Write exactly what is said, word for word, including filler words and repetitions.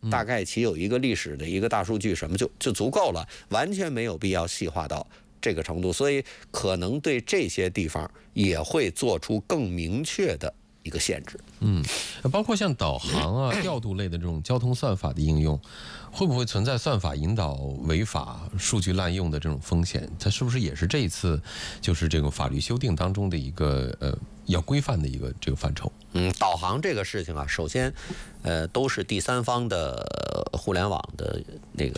大概其有一个历史的一个大数据什么就就足够了，完全没有必要细化到这个程度，所以可能对这些地方也会做出更明确的一个限制。 嗯，包括像导航啊、调度类的这种交通算法的应用，会不会存在算法引导违法、数据滥用的这种风险？它是不是也是这一次就是这个法律修订当中的一个呃要规范的一个这个范畴？ 嗯，导航这个事情啊，首先，呃，都是第三方的互联网的那个